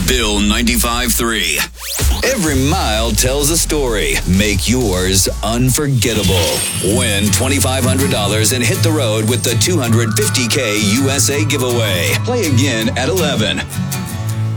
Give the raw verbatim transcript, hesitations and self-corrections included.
Bill ninety-five three. Every mile tells a story. Make yours unforgettable. Win twenty-five hundred dollars and hit the road with the two hundred fifty K U S A giveaway. Play again at eleven.